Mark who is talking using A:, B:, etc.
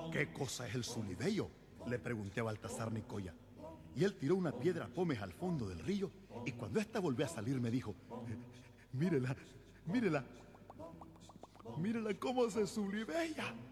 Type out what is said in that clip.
A: ¿Qué cosa es el Sulibello?, le pregunté a Baltasar Nicoya. Y él tiró una piedra pómez al fondo del río, y cuando ésta volvió a salir me dijo: mírela, mírela, mírela cómo se sulibella.